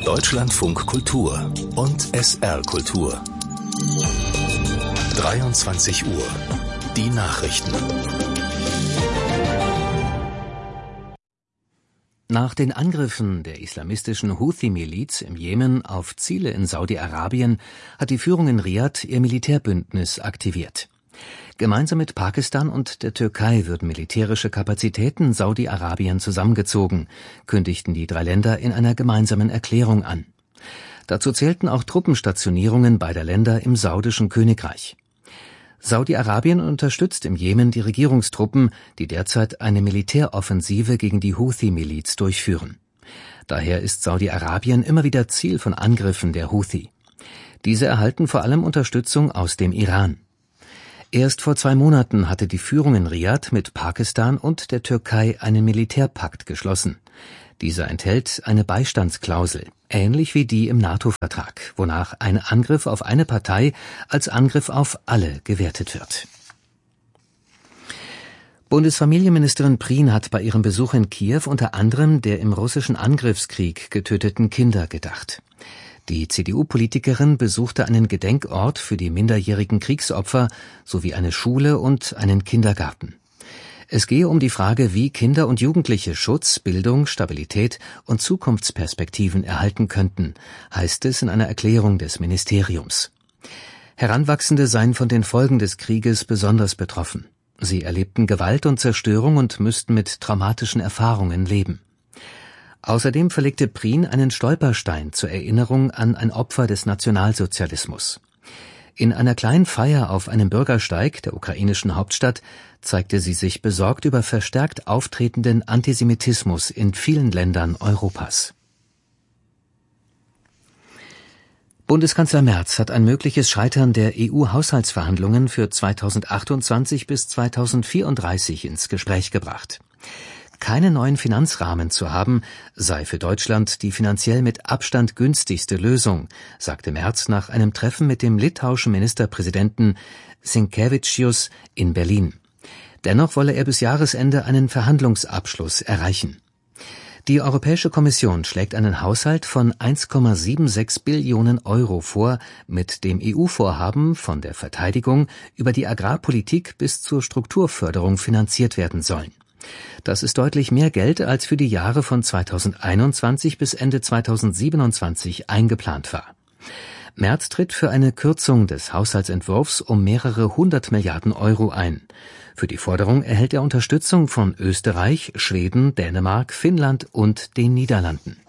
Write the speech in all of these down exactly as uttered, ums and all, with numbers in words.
Deutschlandfunk Kultur und S R Kultur. dreiundzwanzig Uhr. Die Nachrichten. Nach den Angriffen der islamistischen Houthi-Miliz im Jemen auf Ziele in Saudi-Arabien hat die Führung in Riad ihr Militärbündnis aktiviert. Gemeinsam mit Pakistan und der Türkei würden militärische Kapazitäten Saudi-Arabien zusammengezogen, kündigten die drei Länder in einer gemeinsamen Erklärung an. Dazu zählten auch Truppenstationierungen beider Länder im saudischen Königreich. Saudi-Arabien unterstützt im Jemen die Regierungstruppen, die derzeit eine Militäroffensive gegen die Houthi-Miliz durchführen. Daher ist Saudi-Arabien immer wieder Ziel von Angriffen der Houthi. Diese erhalten vor allem Unterstützung aus dem Iran. Erst vor zwei Monaten hatte die Führung in Riad mit Pakistan und der Türkei einen Militärpakt geschlossen. Dieser enthält eine Beistandsklausel, ähnlich wie die im NATO-Vertrag, wonach ein Angriff auf eine Partei als Angriff auf alle gewertet wird. Bundesfamilienministerin Prien hat bei ihrem Besuch in Kiew unter anderem der im russischen Angriffskrieg getöteten Kinder gedacht. Die C D U-Politikerin besuchte einen Gedenkort für die minderjährigen Kriegsopfer sowie eine Schule und einen Kindergarten. Es gehe um die Frage, wie Kinder und Jugendliche Schutz, Bildung, Stabilität und Zukunftsperspektiven erhalten könnten, heißt es in einer Erklärung des Ministeriums. Heranwachsende seien von den Folgen des Krieges besonders betroffen. Sie erlebten Gewalt und Zerstörung und müssten mit traumatischen Erfahrungen leben. Außerdem verlegte Prien einen Stolperstein zur Erinnerung an ein Opfer des Nationalsozialismus. In einer kleinen Feier auf einem Bürgersteig der ukrainischen Hauptstadt zeigte sie sich besorgt über verstärkt auftretenden Antisemitismus in vielen Ländern Europas. Bundeskanzler Merz hat ein mögliches Scheitern der E U-Haushaltsverhandlungen für zweitausendachtundzwanzig bis zweitausendvierunddreißig ins Gespräch gebracht. Keinen neuen Finanzrahmen zu haben, sei für Deutschland die finanziell mit Abstand günstigste Lösung, sagte Merz nach einem Treffen mit dem litauischen Ministerpräsidenten Sinkevičius in Berlin. Dennoch wolle er bis Jahresende einen Verhandlungsabschluss erreichen. Die Europäische Kommission schlägt einen Haushalt von eins Komma sechsundsiebzig Billionen Euro vor, mit dem E U-Vorhaben von der Verteidigung über die Agrarpolitik bis zur Strukturförderung finanziert werden sollen. Das ist deutlich mehr Geld, als für die Jahre von zweitausendeinundzwanzig bis Ende zweitausendsiebenundzwanzig eingeplant war. Merz tritt für eine Kürzung des Haushaltsentwurfs um mehrere hundert Milliarden Euro ein. Für die Forderung erhält er Unterstützung von Österreich, Schweden, Dänemark, Finnland und den Niederlanden.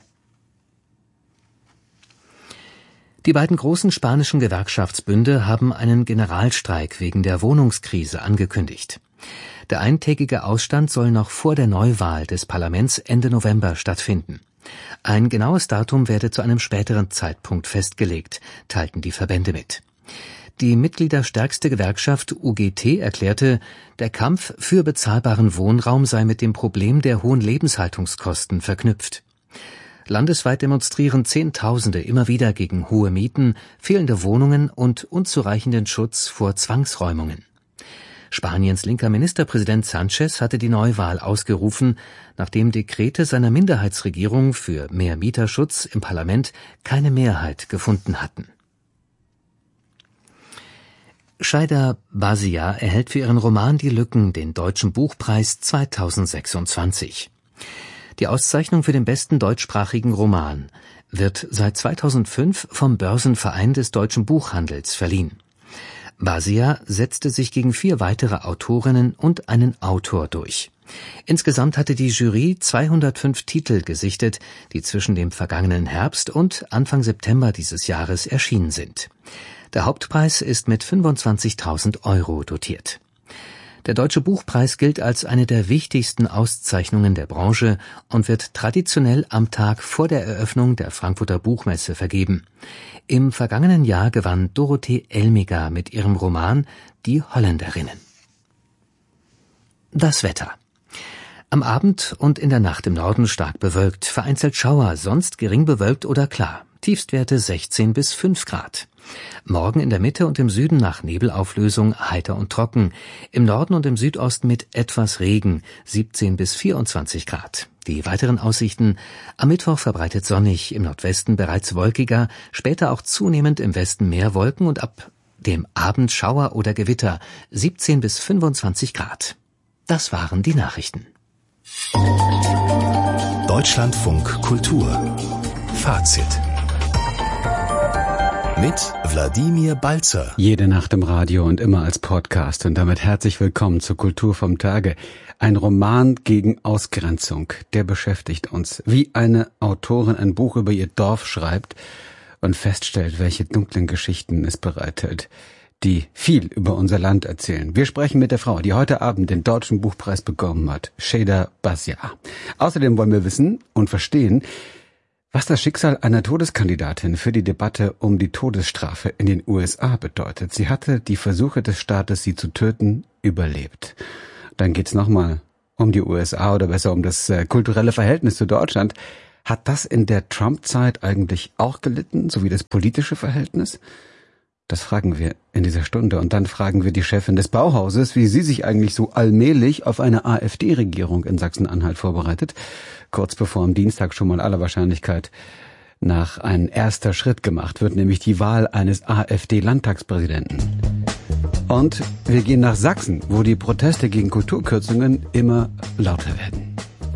Die beiden großen spanischen Gewerkschaftsbünde haben einen Generalstreik wegen der Wohnungskrise angekündigt. Der eintägige Ausstand soll noch vor der Neuwahl des Parlaments Ende November stattfinden. Ein genaues Datum werde zu einem späteren Zeitpunkt festgelegt, teilten die Verbände mit. Die mitgliederstärkste Gewerkschaft U G T erklärte, der Kampf für bezahlbaren Wohnraum sei mit dem Problem der hohen Lebenshaltungskosten verknüpft. Landesweit demonstrieren Zehntausende immer wieder gegen hohe Mieten, fehlende Wohnungen und unzureichenden Schutz vor Zwangsräumungen. Spaniens linker Ministerpräsident Sánchez hatte die Neuwahl ausgerufen, nachdem Dekrete seiner Minderheitsregierung für mehr Mieterschutz im Parlament keine Mehrheit gefunden hatten. Shaida Bazia erhält für ihren Roman Die Lücken den Deutschen Buchpreis zweitausendsechsundzwanzig. Die Auszeichnung für den besten deutschsprachigen Roman wird seit zweitausendfünf vom Börsenverein des deutschen Buchhandels verliehen. Bazia setzte sich gegen vier weitere Autorinnen und einen Autor durch. Insgesamt hatte die Jury zweihundertfünf Titel gesichtet, die zwischen dem vergangenen Herbst und Anfang September dieses Jahres erschienen sind. Der Hauptpreis ist mit fünfundzwanzigtausend Euro dotiert. Der Deutsche Buchpreis gilt als eine der wichtigsten Auszeichnungen der Branche und wird traditionell am Tag vor der Eröffnung der Frankfurter Buchmesse vergeben. Im vergangenen Jahr gewann Dorothee Elmiger mit ihrem Roman Die Holländerinnen. Das Wetter. Am Abend und in der Nacht im Norden stark bewölkt, vereinzelt Schauer, sonst gering bewölkt oder klar. Tiefstwerte sechzehn bis fünf Grad. Morgen in der Mitte und im Süden nach Nebelauflösung heiter und trocken. Im Norden und im Südosten mit etwas Regen, siebzehn bis vierundzwanzig Grad. Die weiteren Aussichten: am Mittwoch verbreitet sonnig, im Nordwesten bereits wolkiger, später auch zunehmend im Westen mehr Wolken und ab dem Abend Schauer oder Gewitter, siebzehn bis fünfundzwanzig Grad. Das waren die Nachrichten. Deutschlandfunk Kultur. Fazit. Mit Wladimir Balzer. Jede Nacht im Radio und immer als Podcast. Und damit herzlich willkommen zur Kultur vom Tage. Ein Roman gegen Ausgrenzung, der beschäftigt uns. Wie eine Autorin ein Buch über ihr Dorf schreibt und feststellt, welche dunklen Geschichten es bereithält, die viel über unser Land erzählen. Wir sprechen mit der Frau, die heute Abend den Deutschen Buchpreis bekommen hat, Sheyda Bazia. Außerdem wollen wir wissen und verstehen, was das Schicksal einer Todeskandidatin für die Debatte um die Todesstrafe in den U S A bedeutet. Sie hatte die Versuche des Staates, sie zu töten, überlebt. Dann geht's nochmal um die U S A oder besser um das äh, kulturelle Verhältnis zu Deutschland. Hat das in der Trump-Zeit eigentlich auch gelitten, so wie das politische Verhältnis? Das fragen wir in dieser Stunde. Und dann fragen wir die Chefin des Bauhauses, wie sie sich eigentlich so allmählich auf eine AfD-Regierung in Sachsen-Anhalt vorbereitet. Kurz bevor am Dienstag schon mal aller Wahrscheinlichkeit nach ein erster Schritt gemacht wird, nämlich die Wahl eines AfD-Landtagspräsidenten. Und wir gehen nach Sachsen, wo die Proteste gegen Kulturkürzungen immer lauter werden.